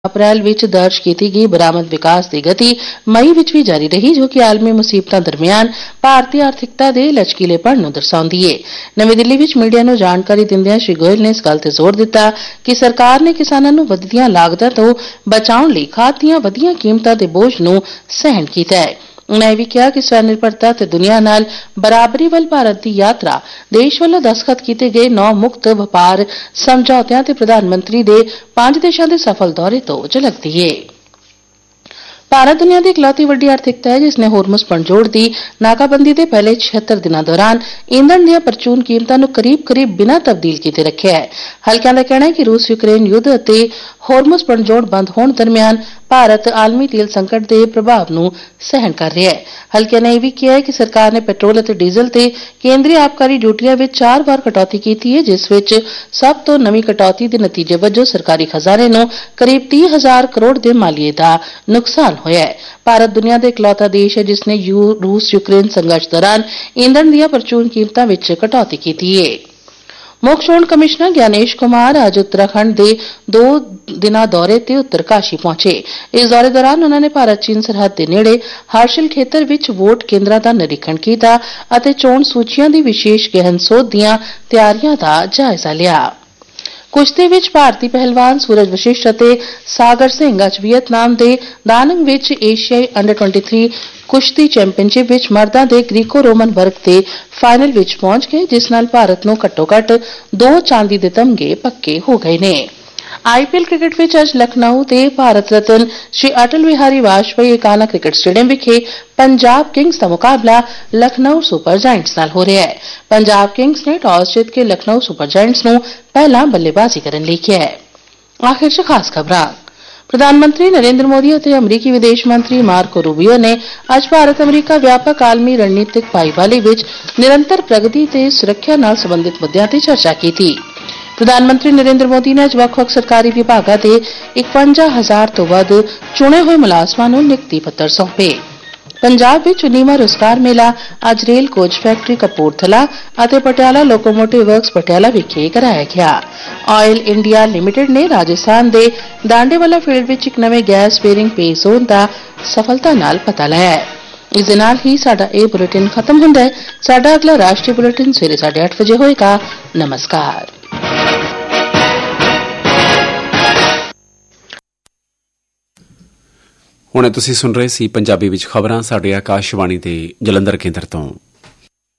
ਅਪ੍ਰੈਲ ਵਿੱਚ ਦਰਜ ਕੀਤੀ ਗਈ ਬਰਾਮਦ ਵਿਕਾਸ ਦੀ ਗਤੀ ਮਈ ਵਿੱਚ ਵੀ ਜਾਰੀ ਰਹੀ, ਜੋ ਕਿ ਆਲਮੀ ਮੁਸੀਬਤਾਂ ਦਰਮਿਆਨ ਭਾਰਤੀ ਆਰਥਿਕਤਾ ਦੇ ਲਚਕੀਲੇਪਣ ਨੂੰ ਦਰਸਾਉਂਦੀ ਹੈ। ਨਵੀਂ ਦਿੱਲੀ ਵਿੱਚ ਮੀਡੀਆ ਨੂੰ ਜਾਣਕਾਰੀ ਦਿੰਦਿਆਂ ਸ਼੍ਰੀ ਗੋਇਲ ਨੇ ਇਸ ਗੱਲ ਤੇ ਜ਼ੋਰ ਦਿੱਤਾ ਕਿ ਸਰਕਾਰ ਨੇ ਕਿਸਾਨਾਂ ਨੂੰ ਵਧਦੀਆਂ ਲਾਗਤਾਂ ਤੋਂ ਬਚਾਉਣ ਲਈ ਖਾਦ ਦੀਆਂ ਵਧੀਆਂ ਕੀਮਤਾਂ ਦੇ ਬੋਝ ਨੂੰ ਸਹਿਣ ਕੀਤਾ ਹੈ। ਉਨ੍ਹਾਂ ਇਹ ਵੀ ਕਿਹਾ ਕਿ ਸਵੈ ਨਿਰਭਰਤਾ ਤੇ ਦੁਨੀਆ ਨਾਲ ਬਰਾਬਰੀ ਵੱਲ ਭਾਰਤ ਦੀ ਯਾਤਰਾ ਦੇਸ਼ ਵੱਲੋਂ ਦਸਤਖਤ ਕੀਤੇ ਗਏ 9 ਮੁਕਤ ਵਪਾਰ ਸਮਝੌਤਿਆਂ ਤੇ ਪ੍ਰਧਾਨ ਮੰਤਰੀ ਦੇ 5 ਦੇਸ਼ਾਂ ਦੇ ਸਫਲ ਦੌਰੇ ਤੋਂ ਝਲਕਦੀ ਹੈ। ਭਾਰਤ ਦੁਨੀਆ ਦੀ ਇਕਲੌਤੀ ਵੱਡੀ ਆਰਥਿਕਤਾ ਹੈ ਜਿਸ ਨੇ ਹੋਰਮੁਜ਼ ਪਣਜੋੜ ਦੀ ਨਾਕਾਬੰਦੀ ਦੇ ਪਹਿਲੇ 76 ਦਿਨਾਂ ਦੌਰਾਨ ਈਂਧਣ ਦੀਆਂ ਪ੍ਰਚੂਨ ਕੀਮਤਾਂ ਨੂੰ ਕਰੀਬ ਬਿਨਾਂ ਤਬਦੀਲ ਕੀਤੇ ਰੱਖਿਆ ਹੈ। ਹਲਕਿਆਂ ਦਾ ਕਹਿਣਾ ਹੈ ਕਿ ਰੂਸ ਯੂਕਰੇਨ ਯੁੱਧ ਅਤੇ ਹੋਰਮੁਜ਼ ਪਣਜੋੜ ਬੰਦ ਹੋਣ ਦਰਮਿਆਨ ਭਾਰਤ ਆਲਮੀ ਤੇਲ ਸੰਕਟ ਦੇ ਪ੍ਰਭਾਵ ਨੂੰ ਸਹਿਣ ਕਰ ਰਿਹਾ ਹੈ। ਹਲਕਿਆਂ ਨੇ ਇਹ ਵੀ ਕਿਹਾ ਹੈ ਕਿ ਸਰਕਾਰ ਨੇ ਪੈਟਰੋਲ ਅਤੇ ਡੀਜ਼ਲ ਤੇ ਕੇਂਦਰੀ ਆਬਕਾਰੀ ਡਿਊਟੀਆਂ ਵਿੱਚ 4 ਵਾਰ ਕਟੌਤੀ ਕੀਤੀ ਹੈ, ਜਿਸ ਵਿੱਚ ਸਭ ਤੋਂ ਨਵੀਂ ਕਟੌਤੀ ਦੇ ਨਤੀਜੇ ਵਜੋਂ ਸਰਕਾਰੀ ਖਜ਼ਾਨੇ ਨੂੰ ਕਰੀਬ 30,000 ਕਰੋੜ ਦੇ ਮਾਲੀਏ ਦਾ ਨੁਕਸਾਨ ਹੋਇਆ ਹੈ। ਭਾਰਤ ਦੁਨੀਆ ਦਾ ਇਕਲੌਤਾ ਦੇਸ਼ ਹੈ ਜਿਸ ਨੇ ਰੂਸ ਯੂਕਰੇਨ ਸੰਘਰਸ਼ ਦੌਰਾਨ ਈਂਧਣ ਦੀਆਂ ਪ੍ਰਚੂਨ ਕੀਮਤਾਂ ਵਿੱਚ ਕਟੌਤੀ ਕੀਤੀ ਹੈ। ਮੁੱਖ ਚੋਣ ਕਮਿਸ਼ਨਰ ਗਿਆਨੇਸ਼ ਕੁਮਾਰ ਅੱਜ ਉੱਤਰਾਖੰਡ ਦੇ 2 ਦਿਨਾਂ ਦੌਰੇ ਤੇ ਉੱਤਰਕਾਸ਼ੀ ਪਹੁੰਚੇ। ਇਸ ਦੌਰੇ ਦੌਰਾਨ ਉਨ੍ਹਾਂ ਨੇ ਭਾਰਤ ਚੀਨ ਸਰਹੱਦ ਦੇ ਨੇੜੇ ਹਰਸ਼ਿਲ ਖੇਤਰ ਵਿੱਚ ਵੋਟ ਕੇਂਦਰਾਂ ਦਾ ਨਿਰੀਖਣ ਕੀਤਾ ਅਤੇ ਚੋਣ ਸੂਚੀਆਂ ਦੀ ਵਿਸ਼ੇਸ਼ ਗਹਿਨ ਸੋਧ ਦੀਆਂ ਤਿਆਰੀਆਂ ਦਾ ਜਾਇਜ਼ਾ ਲਿਆ। ਕੁਸ਼ਤੀ ਵਿੱਚ ਭਾਰਤੀ ਪਹਿਲਵਾਨ ਸੂਰਜ ਵਸ਼ਿਸ਼ਟ ਅਤੇ ਸਾਗਰ ਸਿੰਘ ਅੱਜ ਵੀਅਤਨਾਮ ਦੇ ਦਾਨੰਗ ਵਿੱਚ ਏਸ਼ੀਆਈ ਅੰਡਰ-23 ਕੁਸ਼ਤੀ ਚੈਂਪੀਅਨਸ਼ਿਪ ਵਿੱਚ ਮਰਦਾਂ ਦੇ ਗ੍ਰੀਕੋ ਰੋਮਨ ਵਰਗ ਦੇ ਫਾਈਨਲ ਵਿੱਚ ਪਹੁੰਚ ਗਏ, ਜਿਸ ਨਾਲ ਭਾਰਤ ਨੂੰ ਘੱਟੋ-ਘੱਟ 2 ਚਾਂਦੀ ਦੇ ਤਮਗੇ ਪੱਕੇ ਹੋ ਗਏ ਨੇ। ਆਈਪੀਐਲ ਕ੍ਰਿਕਟ ਵਿੱਚ ਅੱਜ ਲਖਨਊ ਦੇ ਭਾਰਤ ਰਤਨ ਸ਼੍ਰੀ ਅਟਲ ਬਿਹਾਰੀ ਵਾਜਪੇਈ ਏਕਾਨਾ ਕ੍ਰਿਕਟ ਸਟੇਡੀਅਮ ਵਿਖੇ ਪੰਜਾਬ ਕਿੰਗਸ ਦਾ ਮੁਕਾਬਲਾ ਲਖਨਊ ਸੁਪਰ ਜਾਇੰਟਸ ਨਾਲ ਹੋ ਰਿਹਾ ਹੈ। ਪੰਜਾਬ ਕਿੰਗਸ ਨੇ ਟਾਸ ਜਿੱਤ ਕੇ ਲਖਨਊ ਸੁਪਰ ਜਾਇੰਟਸ ਨੂੰ ਪਹਿਲਾਂ ਬੱਲੇਬਾਜ਼ੀ ਕਰਨ ਲਈ ਕਿਹਾ ਹੈ। ਆਖਿਰ 'ਚ ਖਾਸ ਖਬਰਾਂ। ਪ੍ਰਧਾਨ ਮੰਤਰੀ ਨਰਿੰਦਰ ਮੋਦੀ ਅਤੇ ਅਮਰੀਕੀ ਵਿਦੇਸ਼ ਮੰਤਰੀ ਮਾਰਕੋ ਰੂਬੀਓ ਨੇ ਅੱਜ ਭਾਰਤ ਅਮਰੀਕਾ ਵਿਆਪਕ ਆਲਮੀ ਰਣਨੀਤਿਕ ਭਾਈਵਾਲੀ ਵਿੱਚ ਨਿਰੰਤਰ ਪ੍ਰਗਤੀ ਤੇ ਸੁਰੱਖਿਆ ਨਾਲ ਸੰਬੰਧਿਤ ਮੁੱਦਿਆਂ ਤੇ ਚਰਚਾ ਕੀਤੀ। ਪ੍ਰਧਾਨ ਮੰਤਰੀ ਨਰਿੰਦਰ ਮੋਦੀ ਨੇ ਅੱਜ ਵੱਖ-ਵੱਖ ਸਰਕਾਰੀ ਵਿਭਾਗਾਂ ਦੇ 51,000 ਤੋਂ ਵੱਧ ਚੁਣੇ ਹੋਏ ਮੁਲਾਜ਼ਮਾਂ ਨੂੰ ਨਿਯੁਕਤੀ ਪੱਤਰ ਸੌਂਪੇ। ਪੰਜਾਬ ਵਿੱਚ 19ਵਾਂ ਰੋਜ਼ਗਾਰ ਮੇਲਾ ਅੱਜ ਰੇਲ ਕੋਚ ਫੈਕਟਰੀ ਕਪੂਰਥਲਾ ਅਤੇ ਪਟਿਆਲਾ ਲੋਕੋਮੋਟਿਵ ਵਰਕਸ ਪਟਿਆਲਾ ਵਿਖੇ ਕਰਾਇਆ ਗਿਆ। ਆਇਲ ਇੰਡੀਆ ਲਿਮਿਟਡ ਨੇ ਰਾਜਸਥਾਨ ਦੇ ਦਾਂਡੇਵਾਲਾ ਫੀਲਡ ਵਿੱਚ ਇੱਕ ਨਵੇਂ ਗੈਸ ਬੇਰਿੰਗ ਪੇ ਜ਼ੋਨ ਦਾ ਸਫਲਤਾ ਨਾਲ ਪਤਾ ਲਾਇਆ ਹੈ। ਇਸ ਦੇ ਨਾਲ ਹੀ ਸਾਡਾ ਇਹ ਬੁਲੇਟਿਨ ਖਤਮ ਹੁੰਦਾ ਹੈ। ਸਾਡਾ ਅਗਲਾ ਰਾਸ਼ਟਰੀ ਬੁਲੇਟਿਨ ਸਵੇਰੇ 8:30 ਵਜੇ ਹੋਏਗਾ। ਨਮਸਕਾਰ। ਹੁਣੇ ਤੁਸੀਂ ਸੁਣ ਰਹੇ ਸੀ ਪੰਜਾਬੀ ਵਿੱਚ ਖਬਰਾਂ ਸਾਡੇ ਆਕਾਸ਼ਵਾਣੀ ਦੇ ਜਲੰਧਰ ਕੇਂਦਰ ਤੋਂ।